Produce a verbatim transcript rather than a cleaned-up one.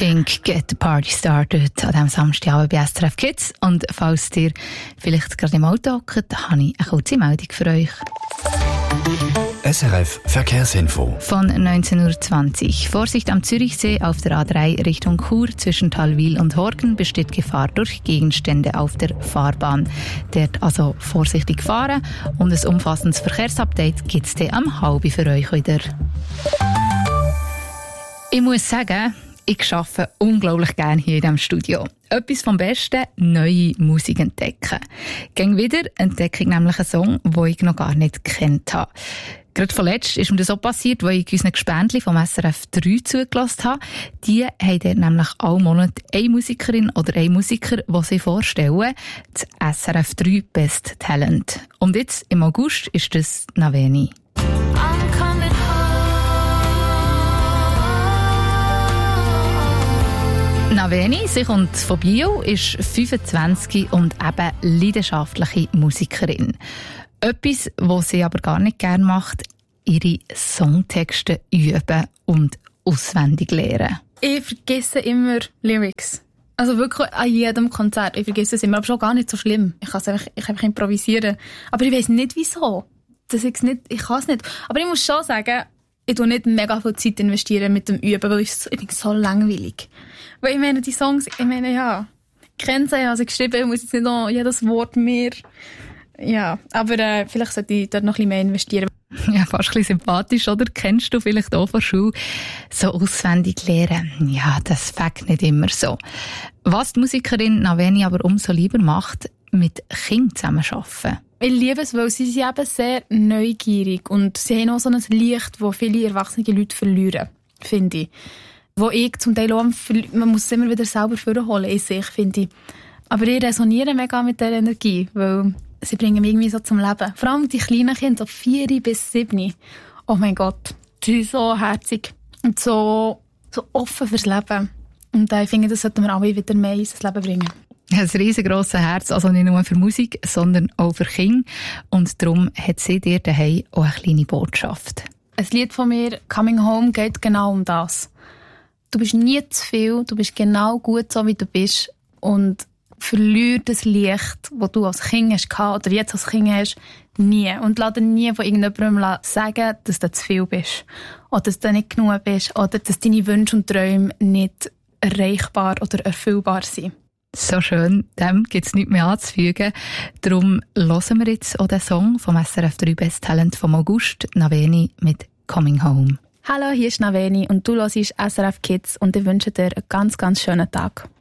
Pink, Get the Party Started an diesem Samstagabend bei S R F Kids. Und falls ihr vielleicht gerade im Auto hockt, habe ich eine kurze Meldung für euch. S R F Verkehrsinfo. Von neunzehn Uhr zwanzig. Vorsicht am Zürichsee auf der A drei Richtung Chur zwischen Talwil und Horgen besteht Gefahr durch Gegenstände auf der Fahrbahn. Dort also vorsichtig fahren und ein umfassendes Verkehrsupdate gibt es dann am halb für euch wieder. Ich muss sagen, ich arbeite unglaublich gerne hier in diesem Studio. Etwas vom Besten, neue Musik entdecken. Gegen wieder entdecke ich nämlich einen Song, den ich noch gar nicht gekannt habe. Gerade vorletzt ist mir das so passiert, weil ich unseren Gespendli vom S R F drei zugelassen habe. Die haben dort nämlich alle Monate eine Musikerin oder einen Musiker, die sie vorstellen. Das S R F drei Best Talent. Und jetzt, im August, ist das Naveni. Naveni, sie kommt von Bio, ist fünfundzwanzig und eben leidenschaftliche Musikerin. Etwas, was sie aber gar nicht gerne macht, ihre Songtexte üben und auswendig lernen. Ich vergesse immer Lyrics. Also wirklich an jedem Konzert. Ich vergesse es immer, aber schon gar nicht so schlimm. Ich kann es einfach, ich kann einfach improvisieren. Aber ich weiss nicht, wieso. Das ist nicht, ich kann es nicht. Aber ich muss schon sagen, ich tue nicht mega viel Zeit investieren mit dem Üben, weil ich, so, ich bin so langweilig. Weil ich meine, die Songs, ich meine, ja, ich kenne sie, also geschrieben, ich muss jetzt nicht noch jedes Wort mehr. Ja, aber äh, vielleicht sollte ich dort noch ein bisschen mehr investieren. Ja, fast ein bisschen sympathisch, oder? Kennst du vielleicht auch von der Schule? So auswendig lernen, ja, das fängt nicht immer so. Was die Musikerin Naveni aber umso lieber macht, mit Kindern zusammenarbeiten. Ich liebe es, weil sie sind eben sehr neugierig und sie haben auch so ein Licht, das viele erwachsene Leute verlieren, finde ich. Wo ich zum Teil auch, man muss es immer wieder selber vorholen in sich, finde ich. Aber ich resoniere mega mit dieser Energie, weil sie bringen mich irgendwie so zum Leben. Vor allem die kleinen Kinder, so vier bis sieben. Oh mein Gott, die sind so herzig und so, so offen fürs Leben. Und ich finde, das sollten wir alle wieder mehr in unser Leben bringen. Ein riesengroßes Herz, also nicht nur für Musik, sondern auch für Kinder. Und darum hat sie dir daheim auch eine kleine Botschaft. Ein Lied von mir, Coming Home, geht genau um das. Du bist nie zu viel, du bist genau gut so, wie du bist. Und verlier das Licht, das du als Kind hast oder jetzt als Kind hast, nie. Und lass dir nie von irgendjemandem sagen, dass du zu viel bist. Oder dass du nicht genug bist. Oder dass deine Wünsche und Träume nicht erreichbar oder erfüllbar sind. So schön, dem gibt es nichts mehr anzufügen. Darum hören wir jetzt auch den Song vom S R F drei Best Talent vom August, Naveni mit Coming Home. Hallo, hier ist Naveni und du hörst S R F Kids und ich wünsche dir einen ganz, ganz schönen Tag.